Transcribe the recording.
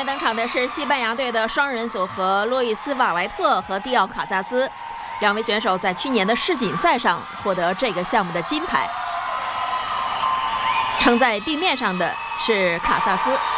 面登场的是西班牙队的双人组合路易斯·瓦莱特和蒂奥·卡萨斯，两位选手在去年的世锦赛上获得这个项目的金牌。撑在地面上的是卡萨斯。